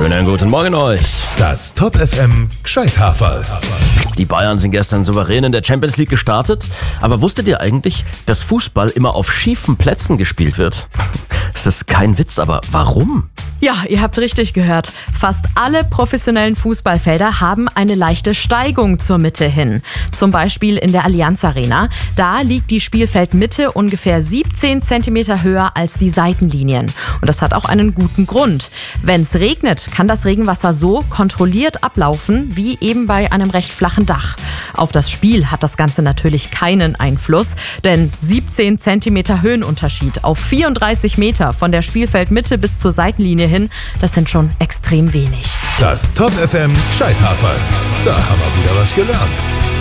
Schönen guten Morgen euch. Das Top FM Gscheithaferl. Die Bayern sind gestern souverän in der Champions League gestartet. Aber wusstet ihr eigentlich, dass Fußball immer auf schiefen Plätzen gespielt wird? Das ist kein Witz, aber warum? Ja, ihr habt richtig gehört. Fast alle professionellen Fußballfelder haben eine leichte Steigung zur Mitte hin. Zum Beispiel in der Allianz Arena. Da liegt die Spielfeldmitte ungefähr 17 cm höher als die Seitenlinien. Und das hat auch einen guten Grund. Wenn es regnet, kann das Regenwasser so kontrolliert ablaufen, wie eben bei einem recht flachen Dach. Auf das Spiel hat das Ganze natürlich keinen Einfluss, denn 17 cm Höhenunterschied auf 34 Meter von der Spielfeldmitte bis zur Seitenlinie hin, das sind schon extrem wenig. Das Top FM Gscheithaferl. Da haben wir wieder was gelernt.